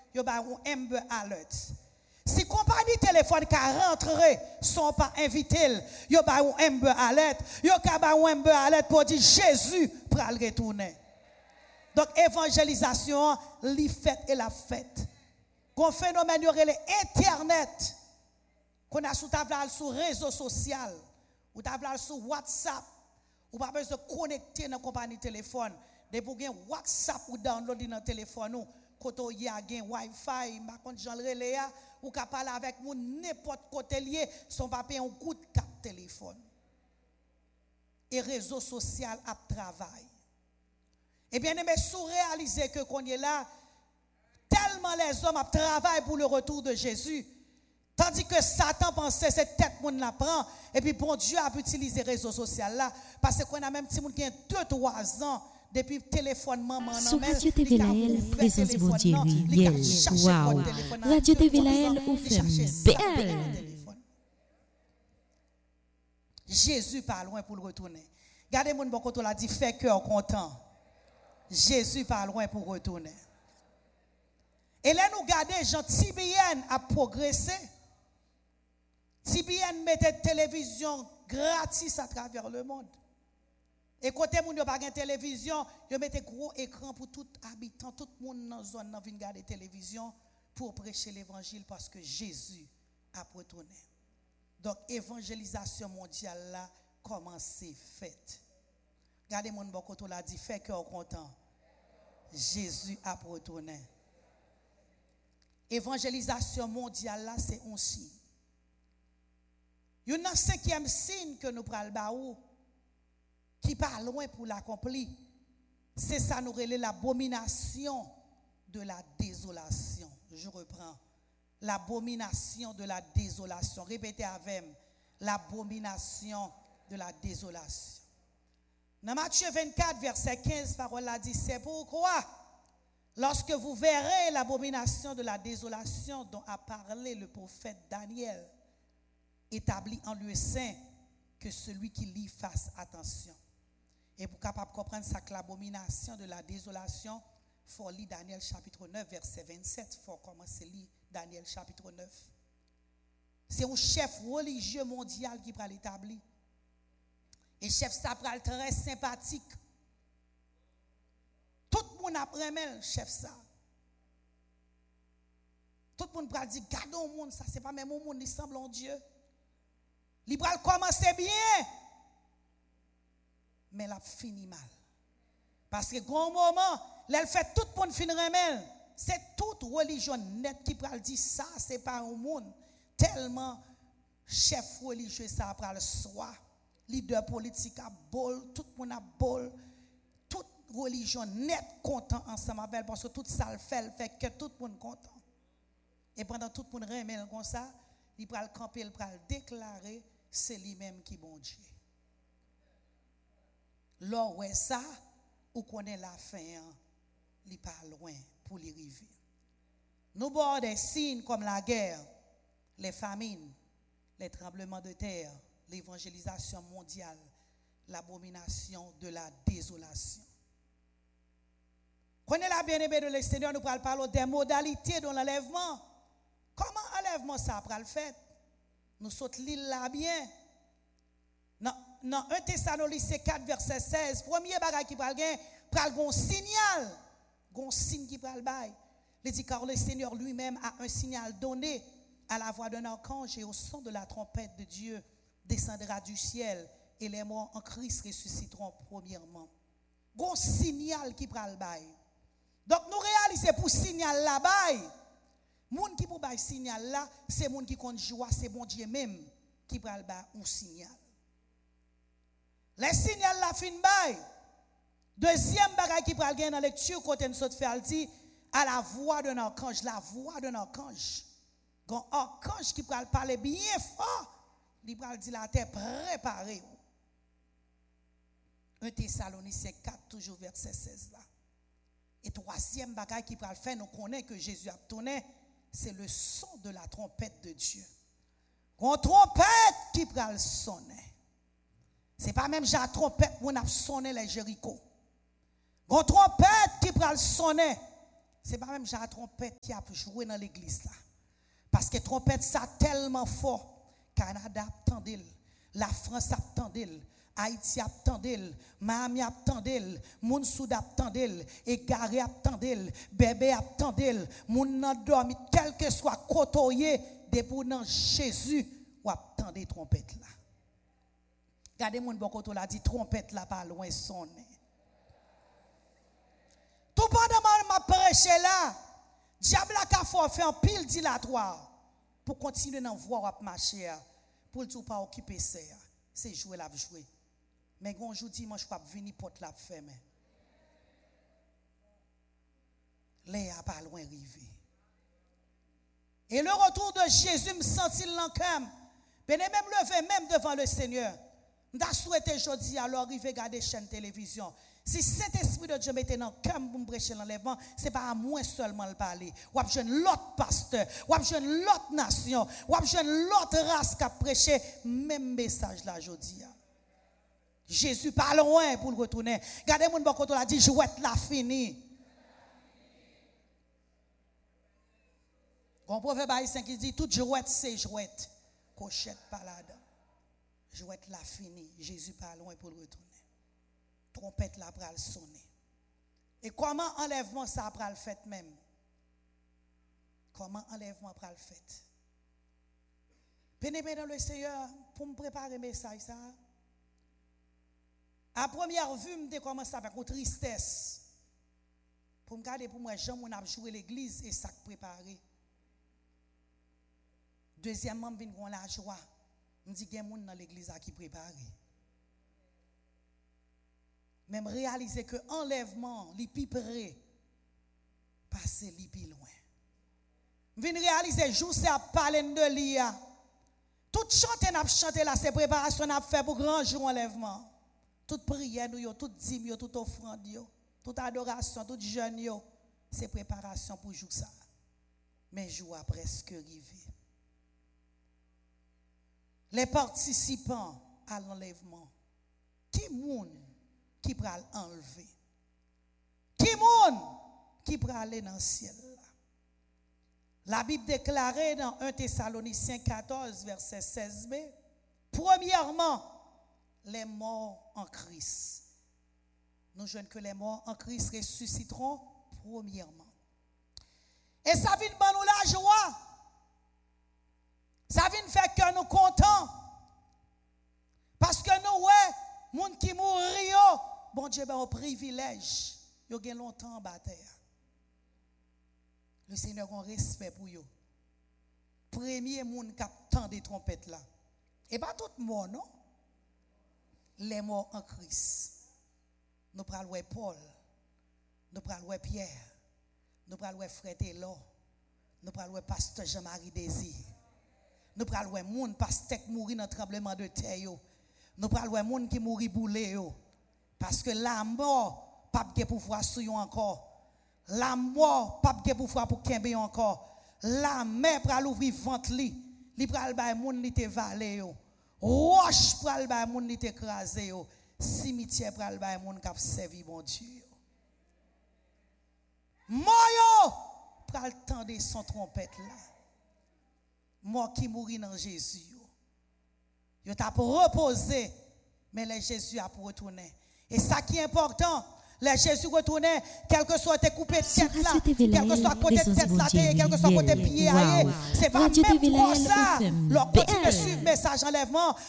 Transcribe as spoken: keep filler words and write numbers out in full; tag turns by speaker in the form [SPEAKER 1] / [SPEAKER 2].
[SPEAKER 1] yo ba un Amber Alert. Si compagnie téléphone qui rentré sont pas invités, yo ba un Amber Alert, yo ka ba un Amber Alert pour dire Jésus pral retourner. Donc évangélisation li fait et la fête. Qu'on phénomène yo relé internet. Qu'on a sous table sur réseau social, ou table sur WhatsApp, ou pas besoin de connecter dans compagnie téléphone. Dès pour gen WhatsApp ou download dans téléphone ou koto y a gen Wi-Fi, ma compte Jean relé ou ka parler avec moun n'importe côté lié, son papier un coup de carte téléphone. Et réseau social a travail. Et bien aimé sous réaliser que qu'on est là tellement les hommes travaillent pour le retour de Jésus. Tandis que Satan pensait c'est tête moun la prend et puis bon Dieu a utilisé les réseaux sociaux là parce qu'on a même petit moun qui a deux trois ans depuis le téléphone maman
[SPEAKER 2] sur Radio T V Laël présence bon Dieu riel waouh Radio T V Laël ou fait belle
[SPEAKER 1] Jésus pas loin pour le retourner. Regardez moun bon côté là dit fait cœur content. Jésus pas loin pour retourner. Et là nous garder Jean Tibien a progressé. Tibien mettait télévision gratis à travers le monde. Et côté moun yo pas gen télévision, yo mettait gros écran pour tout habitant, tout monde dans zone nan vinn garder télévision pour prêcher l'évangile parce que Jésus a retourné. Donc évangélisation mondiale là commencé faite. Regardez mon bon côté là dit fait cœur content. Jésus a retourné. Évangélisation mondiale là c'est un signe. Il y a un cinquième signe que nous pral baou qui pas loin pour l'accomplir. C'est ça nous relève l'abomination de la désolation. Je reprends. L'abomination de la désolation. Répétez avec moi. L'abomination de la désolation. Dans Matthieu vingt-quatre, verset quinze, parole a dit, c'est pourquoi, lorsque vous verrez l'abomination de la désolation dont a parlé le prophète Daniel, établi en lieu saint, que celui qui lit fasse attention. Et pour capable comprendre ça, que l'abomination de la désolation, il faut lire Daniel chapitre neuf, verset vingt-sept. Il faut commencer à lire Daniel chapitre neuf. C'est un chef religieux mondial qui va l'établir. Et chef ça pral très sympathique. Tout le monde apprend le chef ça. Tout le monde pral dire gardons le monde ça c'est pas même un monde qui semble en Dieu. Il pral commencer bien. Mais il a fini mal. Parce que grand moment, elle fait tout le monde finir remel. C'est toute religion nette qui pral dire ça c'est pas un monde tellement chef religieux ça pral soi. Leader politique a bol, tout le monde a bol, toute religion net content ensemble avec parce que tout ça le fait, fait que tout le monde content. Et pendant tout le monde remet comme ça, il va le camper, il va le déclarer, c'est lui-même qui bon Dieu. Lors où est ça, ou connaît la fin, il pas loin pour y arriver. Nous avons des signes comme la guerre, les famines, les tremblements de terre, l'évangélisation mondiale, l'abomination de la désolation. Connaissez la bien-aimée de l'extérieur, nous parlons des modalités de l'enlèvement. Comment enlèvement ça va le faire? Nous sautons l'île là bien. Dans, dans un Thessaloniciens quatre, verset seize, premier bagage qui va le pral un signal, un signe qui va le bail. Il dit car le Seigneur lui-même a un signal donné à la voix d'un archange et au son de la trompette de Dieu descendra du ciel et les morts en Christ ressusciteront premièrement. Gon signal qui pral bail. Donc nous réaliser pour signal là bail. Moun qui pour bail signal là, c'est moun qui compte joie, c'est bon Dieu même qui pral bail un signal. Les signal là fin bail. Deuxième bagage qui pral gen dans lecture côté nous saute faire dit à la voix d'un archange, la voix d'un archange. Gon archange qui pral parler bien fort. Il va dire la terre préparée. un Thessaloniciens quatre, toujours verset seize là. Et troisième bagaille qui va le faire, nous connaissons que Jésus a tourné, c'est le son de la trompette de Dieu. Une trompette qui va le sonner. Ce n'est pas même la trompette où on a sonné les Jéricho. Une trompette qui va le sonner, c'est pas même la trompette qui a joué dans l'église là. Parce que trompette ça tellement fort. Canada attendil, la France attendil, Haïti attendil, Miami attendil, moun Soud attendil, Égaré attendil, bébé attendil, moun nan dormi quel que soit côtoyé depuis dans Jésus ou attendez trompette là. Regardez moun bon côté là dit trompette là pas loin sonner. Tout pendant m'a prêché là, diable a fait un pile dilatoire pour continuer dans voie à marcher pour tout pas occuper ça. C'est jouer la jouer. Mais quand je dis dimanche pas venir porte la fermer. Léa pas loin arrivé. Et le retour de Jésus me sentit l'encam. Ben même levé même devant le Seigneur. M'ta souhaité jodi alors arriver garder chaîne télévision. Si cet esprit de Dieu mettait dans cœur pour me prêcher l'enlèvement, c'est pas à moi seulement le parler. Ou à jeune l'autre pasteur, ou à jeune l'autre nation, ou à jeune l'autre race qui a prêché même message là jodi. Jésus pas loin pour le retourner. Regardez mon bon côté là dit jouette la fini. Bon proverbe haïtien qui dit toute jouette c'est jouette. Cochette pas là-dedans. Jouette la fini. Jésus pas loin pour le retourner. Trompette la pral sonner. Et comment enlèvement ça pral fait même? Comment enlèvement pral fait? Pénétrer dans le Seigneur pour me préparer message ça. À première vue, me commence avec une tristesse. Pour me garder pour moi, Jean mon a joué l'église et ça préparé. Deuxièmement, me vinn la joie. Me dit gen moun dans l'église qui préparé. Même réaliser que enlèvement, li pi près, passer li pi loin. Vin réaliser jour c'est à parler de l'I A. Tout chanter n'a chanter là, c'est préparation n'a fait pour grand jour enlèvement. Toute prière nous yo, toute dîme yo, toute offrande yo, toute adoration, toute jeûne yo, c'est préparation pour jour ça. Mais jour a presque arrivé. Les participants à l'enlèvement, qui moun qui pral enlever? Qui moun qui pral aller dans le ciel? La Bible déclare dans premier Thessaloniciens quatorze, verset seize b, premièrement, les morts en Christ. Nous jeunes que les morts en Christ ressusciteront premièrement. Et ça vient de nous la joie. Ça vient faire que nous contents. Parce que nous, ouais, moun qui mourir, bon Dieu, ben, au privilège, yo gen longtemps en bataille. Le Seigneur a un respect pour eux. Premier monde qui attend des trompettes là. Et pas tout le monde, non? Les morts en Christ. Nous prenons Paul, nous prenons Pierre, nous prenons Frère Taylor, nous prenons Pasteur Jean-Marie Désir, nous prenons moun pasteur qui mourit dans le tremblement de terre. Nous prenons moun qui mourit boulé. Parce que la mort, pas de pouvoir sur eux encore. La mort, pas de pouvoir pour kembe encore. La mer pral ouvrir ventre li, li pral bay moun li te valé yo. Roche pral bay moun li te écrasé yo. Cimetière pral bay moun k'ap servi bon Dieu. Moyo pral tande son trompette là. Mort qui mourit dans Jésus yo. Yo t'a pour reposer, mais les Jésus a pour retourner. Et ça qui est important, les Jésus retourner, quel que soit tes coupés de tête là, quel que soit côté de tête là, quel que soit côté pied, c'est pas même pour ça. Leur continue de suivre message enlèvement,